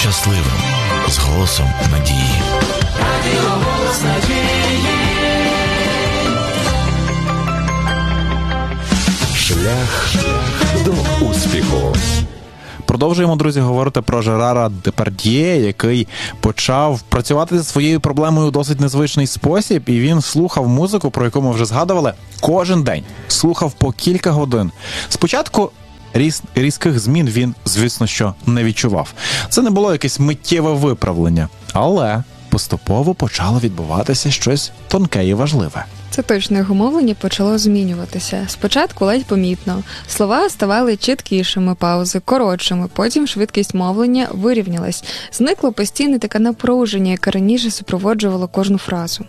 щасливим з голосом надії. Радіо «Голос надії». Шлях до успіху. Продовжуємо, друзі, говорити про Жерара Депардьє, який почав працювати зі своєю проблемою у досить незвичний спосіб, і він слухав музику, про яку ми вже згадували, кожен день. Слухав по кілька годин. Спочатку різких змін він, звісно, що не відчував. Це не було якесь миттєве виправлення, але поступово почало відбуватися щось тонке і важливе. Це точно, його мовлення почало змінюватися. Спочатку ледь помітно. Слова ставали чіткішими, паузи коротшими, потім швидкість мовлення вирівнялась. Зникло постійне таке напруження, яке раніше супроводжувало кожну фразу.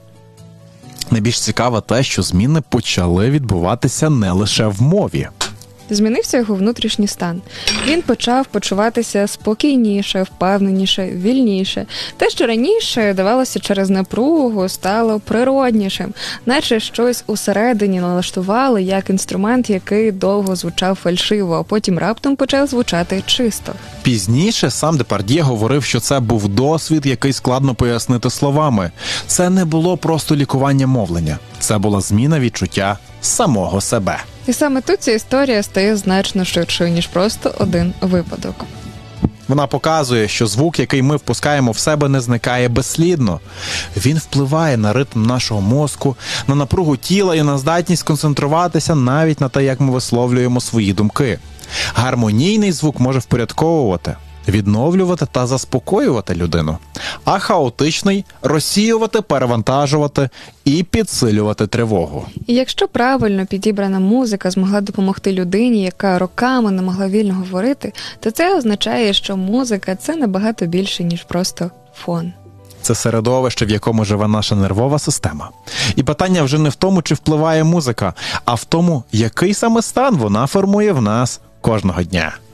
Найбільш цікаве те, що зміни почали відбуватися не лише в мові. Змінився його внутрішній стан. Він почав почуватися спокійніше, впевненіше, вільніше. Те, що раніше давалося через напругу, стало природнішим, наче щось усередині налаштували як інструмент, який довго звучав фальшиво, а потім раптом почав звучати чисто. Пізніше сам Депардьє говорив, що це був досвід, який складно пояснити словами. Це не було просто лікування мовлення. Це була зміна відчуття самого себе. І саме тут ця історія стає значно ширшою, ніж просто один випадок. Вона показує, що звук, який ми впускаємо в себе, не зникає безслідно. Він впливає на ритм нашого мозку, на напругу тіла і на здатність концентруватися навіть на те, як ми висловлюємо свої думки. Гармонійний звук може впорядковувати, відновлювати та заспокоювати людину, а хаотичний – розсіювати, перевантажувати і підсилювати тривогу. І якщо правильно підібрана музика змогла допомогти людині, яка роками не могла вільно говорити, то це означає, що музика – це набагато більше, ніж просто фон. Це середовище, в якому живе наша нервова система. І питання вже не в тому, чи впливає музика, а в тому, який саме стан вона формує в нас кожного дня.